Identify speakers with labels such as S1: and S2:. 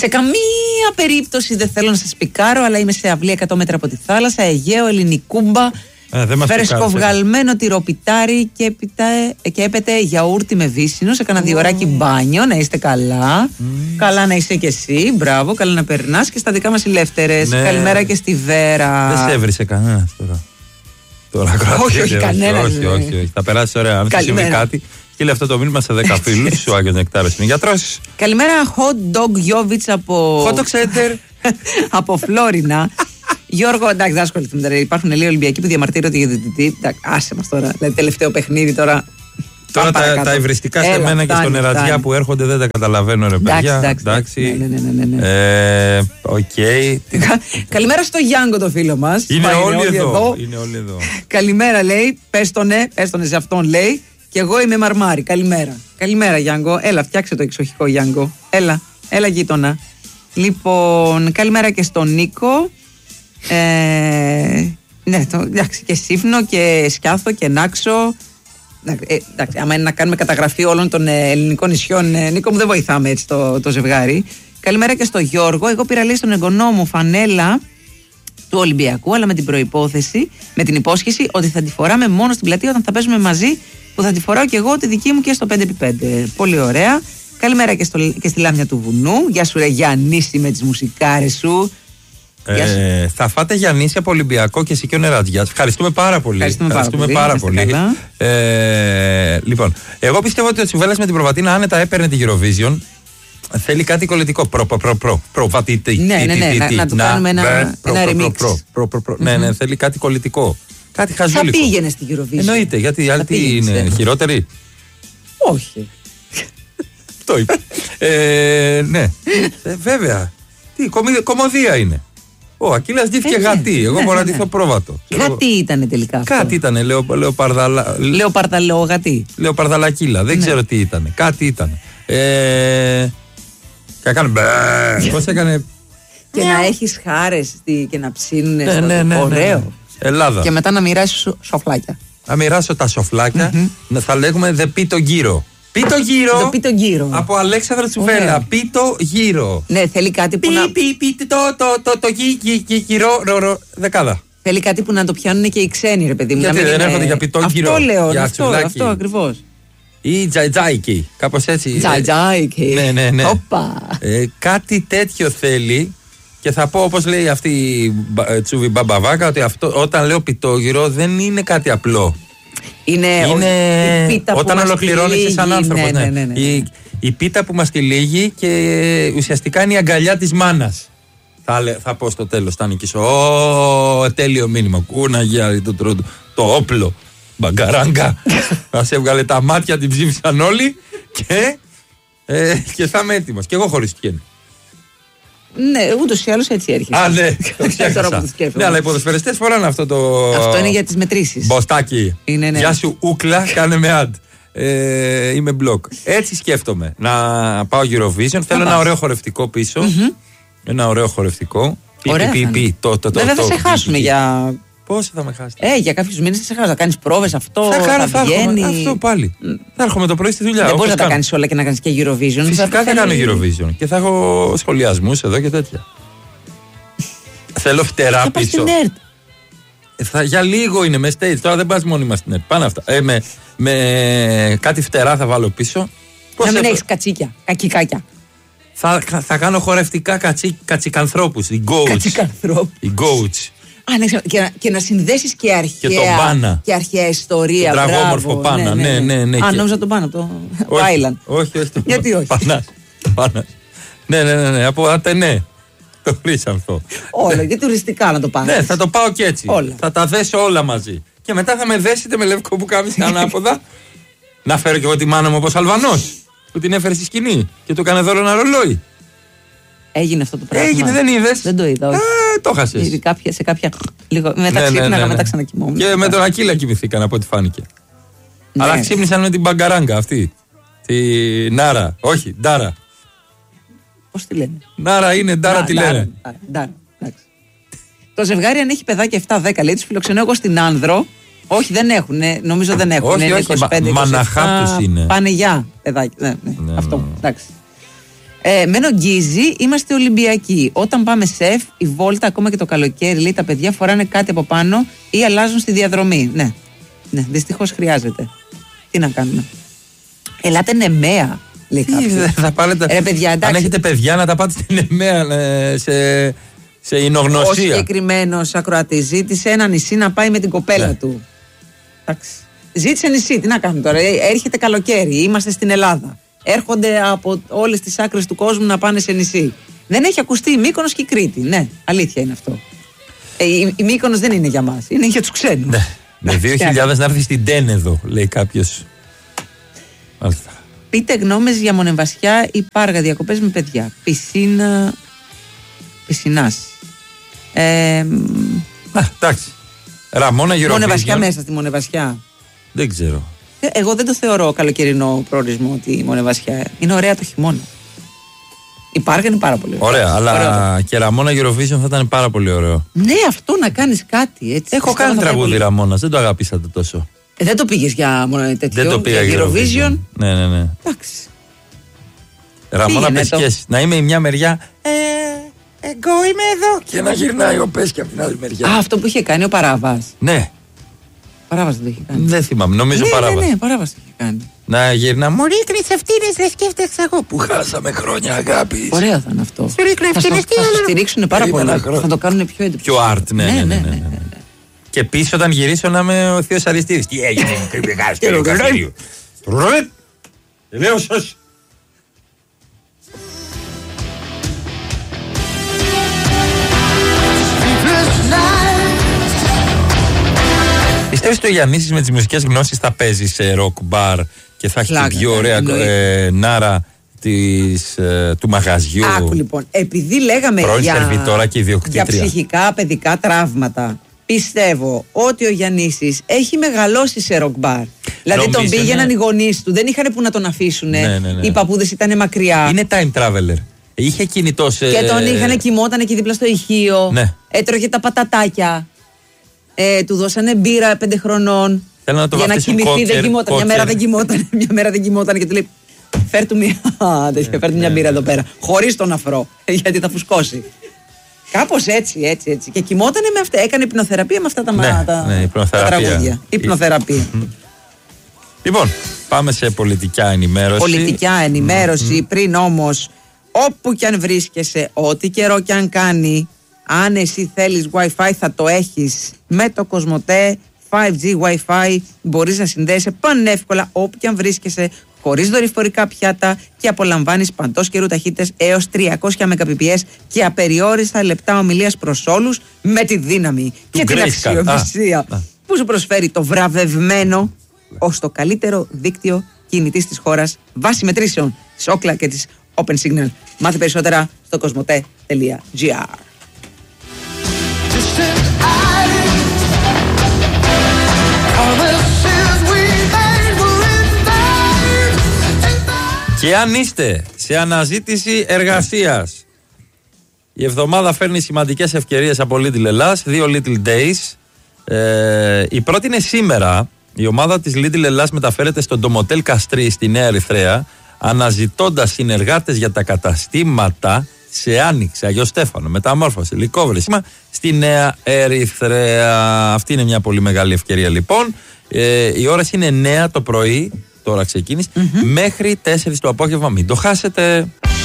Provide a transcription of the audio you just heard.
S1: Σε καμία περίπτωση δεν θέλω να σας πικάρω, αλλά είμαι σε αυλή 100 μέτρα από τη θάλασσα, Αιγαίο, Ελληνικούμπα, φρεσκοβγαλμένο τυροπιτάρι και έπεται γιαούρτι με βύσσινο. Σε κανένα 2 ωράκι μπάνιο, να είστε καλά. Καλά να είσαι κι εσύ, μπράβο, καλά να περνάς και στα δικά μας ηλεύθερες. Ναι. Καλημέρα και στη Βέρα.
S2: Δεν σε έβρισε κανένας τώρα.
S1: Όχι, κανένας.
S2: Όχι. Θα περάσεις ωραία. Αν σου συμβεί κάτι, στείλε αυτό το μήνυμα σε 10 φίλους. Σου Άγιος Νεκτάρας είναι γιατρός.
S1: Καλημέρα, hot dog Γιόβιτς από.
S2: Hot dog center.
S1: Από Φλόρινα. Γιώργο, εντάξει, δεν ασχοληθούμε τώρα. Υπάρχουν λίγοι Ολυμπιακοί που διαμαρτύρονται για διαιτητή. Άσε μας τώρα. Δηλαδή, τελευταίο παιχνίδι τώρα.
S2: Τώρα τα υβριστικά σε μένα και στον Ερατζιά που έρχονται δεν τα καταλαβαίνω, ρε παιδιά. Εντάξει.
S1: Ναι.
S2: Οκ.
S1: Καλημέρα στο Γιάνγκο, το φίλο μας.
S2: Είναι όλοι εδώ.
S1: Καλημέρα, λέει. Πες τον σε αυτόν, λέει. Και εγώ είμαι Μαρμάρι. Καλημέρα, Γιάνγκο. Έλα, φτιάξε το εξοχικό, Γιάνγκο. Έλα, γείτονα. Λοιπόν, καλημέρα και στον Νίκο. Ναι, εντάξει, και Σύφνο και Σκιάθο και Νάξο. Εντάξει, άμα είναι να κάνουμε καταγραφή όλων των ελληνικών νησιών, Νίκο μου, δεν βοηθάμε έτσι το ζευγάρι. Καλημέρα και στο Γιώργο. Εγώ πήρα, λέει, στον εγγονό μου φανέλα του Ολυμπιακού, αλλά με την προϋπόθεση, με την υπόσχεση ότι θα τη φοράμε μόνο στην πλατεία όταν θα παίζουμε μαζί, που θα τη φοράω και εγώ τη δική μου και στο 5x5. Πολύ ωραία. Καλημέρα και στη Λάμια του Βουνού. Γεια σου, ρε Γιαννίση, με τις μουσικάρες σου.
S2: Θα φάτε Γιαννίση από Ολυμπιακό και εσύ και ο Νερατζιάς. Ευχαριστούμε πάρα πολύ. Ευχαριστούμε πάρα πολύ. Λοιπόν, εγώ πιστεύω ότι ο Τσιβέλλας με την Προβατίνα άνετα έπαιρνε τη Eurovision. Θέλει κάτι κολλητικό. Προβατίτη.
S1: Ναι, να του κάνουμε ένα remix.
S2: Ναι, θέλει κάτι κολλητικό. Κάτι χαζούλικο.
S1: Θα πήγαινε στη Eurovision.
S2: Εννοείται, γιατί οι άλλοι είναι χειρότεροι.
S1: Όχι.
S2: Το είπε. Ναι, βέβαια. Τι, κομμωδία είναι. Ο Ακύλας ντύθηκε γατί. Εγώ μπορώ να ντυθώ πρόβατο.
S1: Κάτι ήτανε τελικά αυτό.
S2: Κάτι ήτανε,
S1: Λεοπαρδαλογατί.
S2: Λεοπαρδαλακύλα. Δεν ξέρω τι ήτανε. Κάτι ήτανε. Και έκανε. Πώς έκανε.
S1: Και να έχεις χάρες και να ψήνουν. Ωραίο.
S2: Ελλάδα.
S1: Και μετά να μοιράσεις σοφλάκια.
S2: Να μοιράσω τα σοφλάκια. Θα λέγουμε The Πίτο Γύρο. Πίτο γύρο. Από Αλέξανδρο Τσουβέλλα. Πίτο γύρο.
S1: Ναι, θέλει κάτι που να.
S2: Το γύρο. Δεκάδα.
S1: Θέλει κάτι που να το πιάνουν και οι ξένοι, ρε παιδί μου.
S2: Γιατί δεν έρχονται για πιτό γύρο.
S1: Αυτό λέω. Αυτό ακριβώς.
S2: Ή τζαϊτζάικι. Κάπως έτσι.
S1: Τζαϊτζάικι.
S2: Ναι. Κάτι τέτοιο θέλει. Και θα πω, όπως λέει αυτή η Τσούβι Μπαμπαβάκα, ότι όταν λέω πιτόγυρο δεν είναι κάτι απλό.
S1: Είναι η πίτα
S2: όταν ολοκληρώνεσαι σαν άνθρωπος.
S1: Ναι.
S2: Η πίτα που μας τυλίγει και ουσιαστικά είναι η αγκαλιά της μάνας. Θα πω στο τέλος, θα νικήσω. Τέλειο μήνυμα. Κούναγια το όπλο. Μπαγκαράγκα. Μας έβγαλε τα μάτια, την ψήφισαν όλοι και θα είμαι έτοιμος. Και εγώ χωρίς τυχαίνει.
S1: Ναι, ούτως ή άλλως έτσι έρχεσαι.
S2: Ναι, το ξέχασα. Ναι, αλλά οι ποδοσφαιριστές φοράνε αυτό το.
S1: Αυτό είναι για τις μετρήσεις.
S2: Μποστάκι. Γεια σου, ούκλα, κάνε με ad. Είμαι μπλοκ. Έτσι σκέφτομαι. Να πάω Eurovision. Θέλω ένα ωραίο χορευτικό πίσω. Ένα ωραίο χορευτικό.
S1: Βέβαια θα σε χάσουμε για.
S2: Πόσο θα με χάσετε?
S1: Για κάποιους μήνες θα σε χάσω. Θα κάνεις πρόβες αυτό.
S2: Θα βγαίνει. Αυτό πάλι. Θα έρχομαι το πρωί στη δουλειά.
S1: Δεν μπορείς να τα κάνεις όλα και να κάνεις και Eurovision.
S2: Φυσικά θα κάνω Eurovision. Και θα έχω σχολιασμούς εδώ και τέτοια. Θέλω φτερά πίσω. Για λίγο είναι με stage. Τώρα δεν πας μόνιμα στην ΕΡΤ. Πάνε αυτά. Με κάτι φτερά θα βάλω πίσω.
S1: Να μην έχεις κατσίκια, κακικάκια.
S2: Θα κάνω χορευτικά κατσικανθρώπους. Οι goats.
S1: Και να συνδέσεις και αρχαία ιστορία.
S2: Το τραγόμορφο Πάνα. Ναι.
S1: Νόμιζα τον Πάνα, το Island.
S2: Όχι.
S1: Γιατί όχι?
S2: Πάνα. Ναι. Από Ατενέ. Το χρήσαμφο.
S1: Όλα, και τουριστικά να το πάω.
S2: Ναι, θα το πάω και έτσι. Θα τα δέσω όλα μαζί. Και μετά θα με δέσετε με λευκό πουκάμισι ανάποδα. Να φέρω κι εγώ τη μάνα μου όπως Αλβανός, που την έφερε στη σκηνή και του έκανε δώρο ένα ρολόι.
S1: Έγινε αυτό το πράγμα.
S2: Έγινε, δεν είδες?
S1: Δεν το είδα.
S2: Το χάσες.
S1: Σε κάποια. Λίγο μετά ξύπναγα, μετά ξανακοιμόμουν.
S2: Και με τον Ακύλα κοιμηθήκαν από ό,τι φάνηκε. Αλλά ξύπνησαν με την μπαγκαράγκα αυτή. Τη Νάρα. Όχι, Ντάρα.
S1: Πώς τη λένε?
S2: Νάρα είναι, Ντάρα τη λένε.
S1: Το ζευγάρι αν έχει παιδάκια 7-10, λέει, τους φιλοξενώ εγώ στην Άνδρο. Όχι, δεν έχουν. Νομίζω δεν έχουν.
S2: Όχι, 25-27. Μαναχά τους είναι.
S1: Πάνε για παιδάκια. Ναι. Αυτό. Εντάξει. Μένω Γκίζη, είμαστε Ολυμπιακοί. Όταν πάμε σεφ, η βόλτα ακόμα και το καλοκαίρι, λέει, τα παιδιά φοράνε κάτι από πάνω ή αλλάζουν στη διαδρομή. Ναι, δυστυχώς χρειάζεται. Τι να κάνουμε. Ελάτε Νεμαία, λέει κάποιος.
S2: Παιδιά, αν έχετε παιδιά, να τα πάτε στην Νεμαία σε εινογνωσία.
S1: Ο συγκεκριμένος ακροατής ζήτησε ένα νησί να πάει με την κοπέλα του. Εντάξει. Ζήτησε νησί, τι να κάνουμε τώρα. Έρχεται καλοκαίρι, είμαστε στην Ελλάδα. Έρχονται από όλες τις άκρες του κόσμου να πάνε σε νησί. Δεν έχει ακουστεί η Μύκονος και η Κρήτη. Ναι, αλήθεια είναι αυτό. Η Μύκονος δεν είναι για μας, είναι για τους ξένους.
S2: Ναι. Με 2.000 να έρθει στην Τένεδο, λέει κάποιος.
S1: Πείτε γνώμες για Μονεβασιά ή Πάργα, διακοπές με παιδιά. Πισινάς.
S2: Εντάξει. Ραμόνα Eurovision.
S1: Μονεβασιά μέσα στη Μονεβασιά.
S2: Δεν ξέρω.
S1: Εγώ δεν το θεωρώ καλοκαιρινό προορισμό τη Μονεβασιά. Είναι ωραία το χειμώνα. Η Πάργα είναι πάρα πολύ ωραία.
S2: Ωραία, αλλά και Ραμόνα Eurovision θα ήταν πάρα πολύ ωραίο.
S1: Ναι, αυτό να κάνεις κάτι έτσι.
S2: Έχω κάνει τραγούδι Ραμόνας, δεν το αγαπήσατε τόσο.
S1: Δεν το πήγες για τέτοιο.
S2: Δεν το πήγα για Eurovision. Ναι.
S1: Εντάξει.
S2: Ραμόνα πες, να είμαι η μια μεριά. Εγώ είμαι εδώ. Και να γυρνάει ο Πες από την άλλη μεριά.
S1: Αυτό που είχε κάνει ο Παράβας.
S2: Ναι.
S1: Παράβας δεν το είχε κάνει.
S2: Δεν θυμάμαι, νομίζω Παράβας.
S1: Ναι, Παράβας το είχε κάνει.
S2: Να γυρνά. Μου ρίχνεις ευθύνες, δεν σκέφτεσαι εγώ. Που χάσαμε χρόνια αγάπη.
S1: Ωραίο θα είναι αυτό. Θα το στηρίξουν πάρα πολύ. Θα το κάνουν πιο εντυπωσιακό.
S2: Πιο art, ναι. Και πίσω όταν γυρίσω να είμαι ο Θείος Αριστίδης. Τι έγινε, κρυβεγάς και το καστήριο. Τελείωσες. Πιστεύεις ότι ο Γιαννίσης με τις μουσικές γνώσεις θα παίζει σε rock bar και θα έχει την πιο ωραία νάρα του μαγαζιού?
S1: Άκου λοιπόν, επειδή λέγαμε για ψυχικά παιδικά τραύματα, πιστεύω ότι ο Γιαννίσης έχει μεγαλώσει σε rock bar. Δηλαδή τον πήγαιναν οι γονείς του, δεν είχαν που να τον αφήσουν. Οι παππούδες ήταν μακριά.
S2: Είναι time traveler. Είχε κινητό σε...
S1: Και τον είχαν, κοιμόταν εκεί δίπλα στο ηχείο. Έτρωγε τα πατατάκια. Του δώσανε μπύρα 5 χρονών για να κοιμηθεί. Δεν κοιμόταν. Μια μέρα δεν κοιμόταν και του λέει: Φέρ του μια μπύρα εδώ πέρα. Χωρίς τον αφρό, γιατί θα φουσκώσει. Κάπως έτσι. Και κοιμότανε με αυτά. Έκανε υπνοθεραπεία με αυτά τα τραγούδια. Υπνοθεραπεία.
S2: Λοιπόν, πάμε σε πολιτικά ενημέρωση. Πριν όμως, όπου κι αν βρίσκεσαι, ό,τι καιρό κι αν κάνει, αν εσύ θέλεις Wi-Fi θα το έχεις με το Κοσμοτέ 5G Wi-Fi. Μπορείς να συνδέεσαι πανεύκολα όπου και αν βρίσκεσαι, χωρίς δορυφορικά πιάτα και απολαμβάνεις παντός καιρού ταχύτητες έως 300 Mbps και απεριόριστα λεπτά ομιλίας προς όλους με τη δύναμη και την αξιοπιστία που σου προσφέρει το βραβευμένο ως το καλύτερο δίκτυο κινητής της χώρας βάσει μετρήσεων της Ookla και της Open Signal. Μάθε περισσότερα στο κοσμοτέ.gr. Και αν είστε σε αναζήτηση εργασίας, η εβδομάδα φέρνει σημαντικές ευκαιρίες από Little Ελλάς, 2 Little Days. Η πρώτη είναι σήμερα. Η ομάδα της Little Ελλάς μεταφέρεται στον Ντομοτέλ Καστρί στη Νέα Ερυθρέα, αναζητώντας συνεργάτες για τα καταστήματα σε Άνοιξη, Αγιο Στέφανο, Μεταμόρφωση, Λυκόβρηση, στη Νέα Ερυθρέα. Αυτή είναι μια πολύ μεγάλη ευκαιρία λοιπόν. Οι ώρες είναι 9 το πρωί, τώρα ξεκίνησε, μέχρι 4 το απόγευμα. Μην το χάσετε.